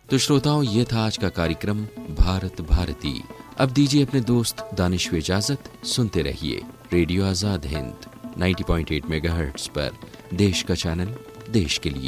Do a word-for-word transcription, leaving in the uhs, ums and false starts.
तो श्रोताओं, ये था आज का कार्यक्रम भारत भारती। अब दीजिए अपने दोस्त दानिश को इजाजत। सुनते रहिए रेडियो आजाद हिंद नब्बे पॉइंट आठ मेगाहर्ट्ज पर, देश का चैनल देश के लिए।